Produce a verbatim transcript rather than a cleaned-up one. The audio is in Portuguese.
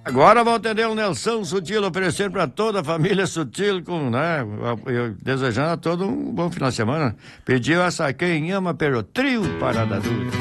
Agora vou atender o Nelson Sutil, oferecendo para toda a família Sutil, com, né, eu desejando a todos um bom final de semana. Pediu essa quem ama pelo trio Parada Dura.